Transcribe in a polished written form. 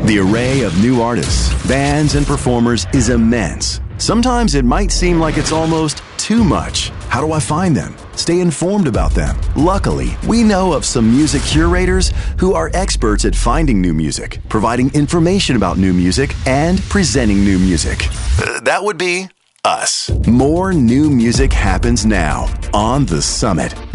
The array of new artists, bands, and performers is immense. Sometimes it might seem like it's almost too much. How do I find them? Stay informed about them. Luckily, we know of some music curators who are experts at finding new music, providing information about new music, and presenting new music. That would be us. More new music happens now on The Summit.